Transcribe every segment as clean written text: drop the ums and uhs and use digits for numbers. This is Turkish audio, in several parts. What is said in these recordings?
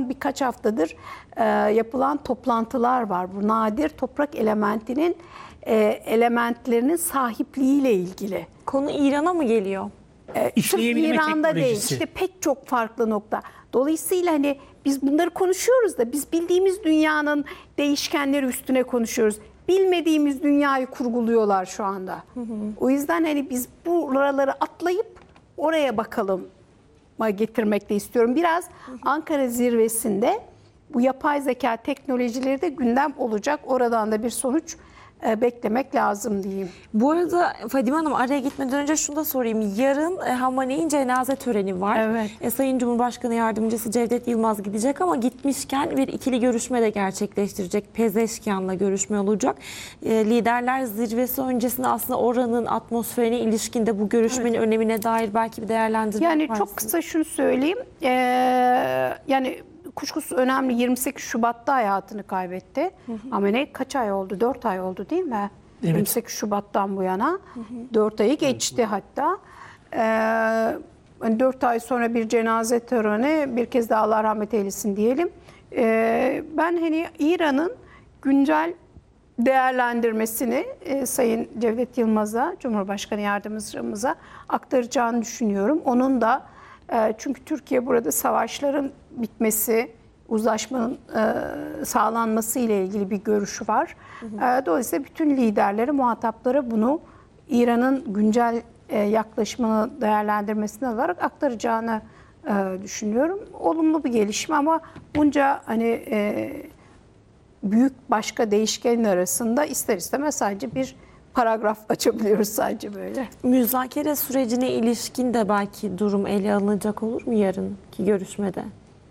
son birkaç haftadır yapılan toplantılar var. Bu nadir toprak elementlerinin sahipliğiyle ilgili. Konu İran'a mı geliyor? Sırf İran'da değil, işte pek çok farklı nokta. Dolayısıyla hani biz bunları konuşuyoruz da biz bildiğimiz dünyanın değişkenleri üstüne konuşuyoruz. Bilmediğimiz dünyayı kurguluyorlar şu anda. O yüzden hani biz buraları atlayıp oraya bakalım getirmek de istiyorum. Biraz Ankara zirvesinde bu yapay zeka teknolojileri de gündem olacak. Oradan da bir sonuç beklemek lazım diyeyim. Bu arada Fadime Hanım, araya gitmeden önce şunu da sorayım. Yarın Hamaney'in cenaze töreni var. Evet. Sayın Cumhurbaşkanı Yardımcısı Cevdet Yılmaz gidecek ama gitmişken bir ikili görüşme de gerçekleştirecek. Pezeşkian'la görüşme olacak. Liderler zirvesi öncesinde aslında oranın atmosferine ilişkinde bu görüşmenin önemine dair belki bir değerlendirme Yani çok kısa şunu söyleyeyim. Yani kuşkusuz önemli. 28 Şubat'ta hayatını kaybetti. Ama ne kaç ay oldu? 4 ay oldu değil mi? Evet. 28 Şubat'tan bu yana. 4 ayı geçti hatta. 4 ay sonra bir cenaze töreni, bir kez daha Allah rahmet eylesin diyelim. Ben hani İran'ın güncel değerlendirmesini Sayın Cevdet Yılmaz'a, Cumhurbaşkanı Yardımcımıza aktaracağını düşünüyorum. Onun da çünkü Türkiye burada savaşların bitmesi, uzlaşmanın sağlanması ile ilgili bir görüşü var. Dolayısıyla bütün liderlere, muhataplara bunu İran'ın güncel yaklaşımını değerlendirmesine alarak aktaracağını düşünüyorum. Olumlu bir gelişme ama bunca hani büyük başka değişkenin arasında ister istemez sadece bir paragraf açabiliyoruz sadece böyle. Müzakere sürecine ilişkin de belki durum ele alınacak olur mu yarınki görüşmede?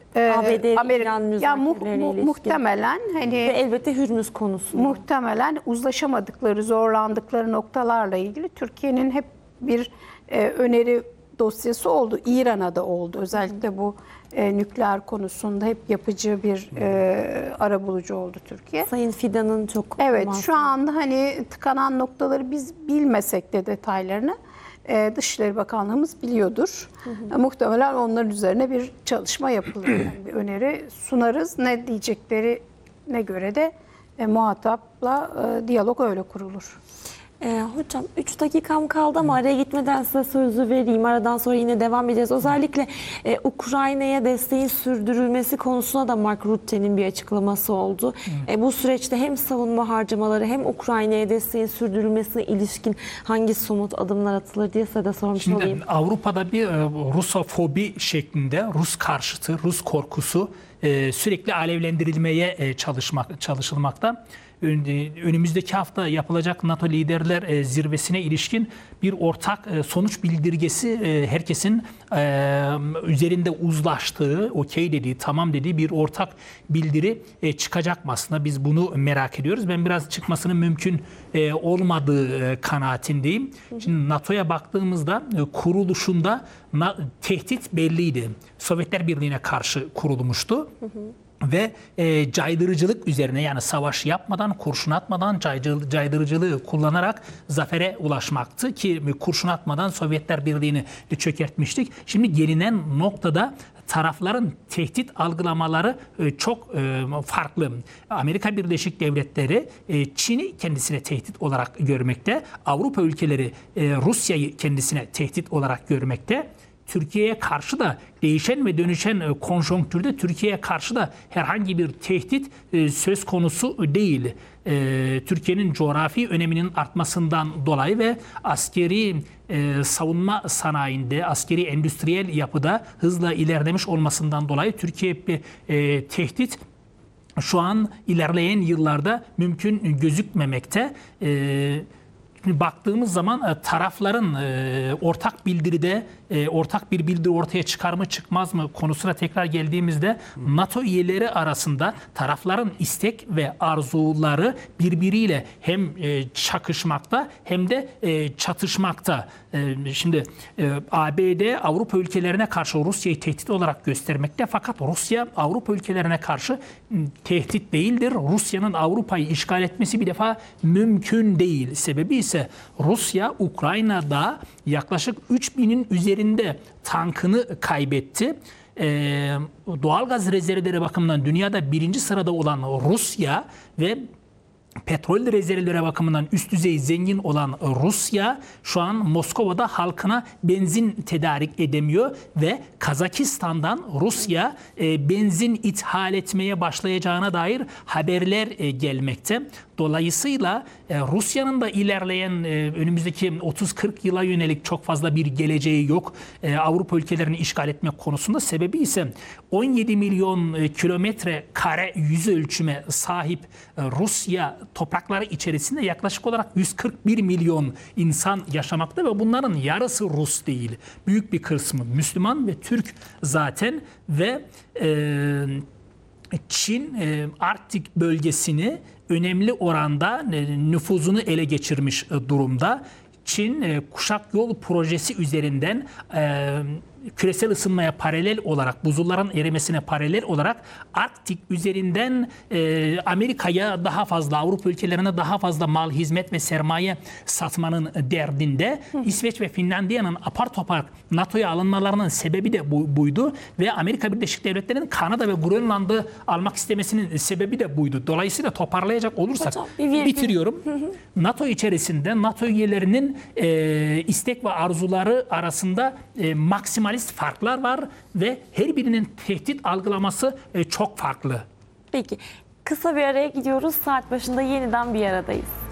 ABD-İran müzakerelerine ilişkin. Muhtemelen hani ve elbette Hürmüz konusu. Muhtemelen uzlaşamadıkları, zorlandıkları noktalarla ilgili Türkiye'nin hep bir öneri dosyası oldu. İran'a da oldu. Özellikle bu nükleer konusunda hep yapıcı bir arabulucu oldu Türkiye. Sayın Fidan'ın çok... Evet, şu anda hani tıkanan noktaları biz bilmesek de detaylarını Dışişleri Bakanlığımız biliyordur. Muhtemelen onların üzerine bir çalışma yapılır. Yani bir öneri sunarız. Ne diyeceklerine göre de muhatapla diyalog öyle kurulur. Hocam 3 dakikam kaldı ama araya gitmeden size sözü vereyim. Aradan sonra yine devam edeceğiz. Özellikle Ukrayna'ya desteğin sürdürülmesi konusuna da Mark Rutte'nin bir açıklaması oldu. Bu süreçte hem savunma harcamaları hem Ukrayna'ya desteğin sürdürülmesine ilişkin hangi somut adımlar atılır diye size de sormuş olayım. Avrupa'da bir Rusofobi şeklinde Rus karşıtı, Rus korkusu sürekli alevlendirilmeye çalışılmakta. Önümüzdeki hafta yapılacak NATO liderler zirvesine ilişkin bir ortak sonuç bildirgesi, herkesin üzerinde uzlaştığı, okey dediği, tamam dediği bir ortak bildiri çıkacak mı aslında? Biz bunu merak ediyoruz. Ben biraz çıkmasının mümkün olmadığı kanaatindeyim. Şimdi NATO'ya baktığımızda kuruluşunda tehdit belliydi. Sovyetler Birliği'ne karşı kurulmuştu. Ve caydırıcılık üzerine, yani savaş yapmadan, kurşun atmadan caydırıcılığı kullanarak zafere ulaşmaktı ki kurşun atmadan Sovyetler Birliği'ni çökertmiştik. Şimdi gelinen noktada tarafların tehdit algılamaları çok farklı. Amerika Birleşik Devletleri Çin'i kendisine tehdit olarak görmekte. Avrupa ülkeleri Rusya'yı kendisine tehdit olarak görmekte. Türkiye'ye karşı da değişen ve dönüşen konjonktürde Türkiye'ye karşı da herhangi bir tehdit söz konusu değil. Türkiye'nin coğrafi öneminin artmasından dolayı ve askeri savunma sanayinde, askeri endüstriyel yapıda hızla ilerlemiş olmasından dolayı Türkiye bir tehdit şu an ilerleyen yıllarda mümkün gözükmemekte. Baktığımız zaman tarafların ortak bildiride ortak bir bildiri ortaya çıkar mı çıkmaz mı konusuna tekrar geldiğimizde NATO üyeleri arasında tarafların istek ve arzuları birbiriyle hem çakışmakta hem de çatışmakta. Şimdi ABD Avrupa ülkelerine karşı Rusya'yı tehdit olarak göstermekte, fakat Rusya Avrupa ülkelerine karşı tehdit değildir. Rusya'nın Avrupa'yı işgal etmesi bir defa mümkün değil. Sebebi ise Rusya Ukrayna'da yaklaşık 3000'in üzerinde tankını kaybetti. doğalgaz rezervleri bakımından dünyada birinci sırada olan Rusya ve petrol rezervleri bakımından üst düzey zengin olan Rusya şu an Moskova'da halkına benzin tedarik edemiyor ve Kazakistan'dan Rusya benzin ithal etmeye başlayacağına dair haberler gelmekte. Dolayısıyla Rusya'nın da ilerleyen önümüzdeki 30-40 yıla yönelik çok fazla bir geleceği yok. Avrupa ülkelerini işgal etmek konusunda, sebebi ise 17 milyon kilometre kare yüz ölçüme sahip Rusya toprakları içerisinde yaklaşık olarak 141 milyon insan yaşamakta ve bunların yarısı Rus değil. Büyük bir kısmı Müslüman ve Türk zaten ve Çin Arktik bölgesini önemli oranda nüfuzunu ele geçirmiş durumda. Çin kuşak yol projesi üzerinden küresel ısınmaya paralel olarak, buzulların erimesine paralel olarak Arktik üzerinden Amerika'ya daha fazla, Avrupa ülkelerine daha fazla mal, hizmet ve sermaye satmanın derdinde. İsveç ve Finlandiya'nın apar topar NATO'ya alınmalarının sebebi de buydu ve Amerika Birleşik Devletleri'nin Kanada ve Grönland'ı almak istemesinin sebebi de buydu. Dolayısıyla toparlayacak olursak, hocam, bitiriyorum. NATO içerisinde NATO üyelerinin istek ve arzuları arasında maksimalist farklar var ve her birinin tehdit algılaması çok farklı. Peki, kısa bir araya gidiyoruz. Saat başında yeniden bir aradayız.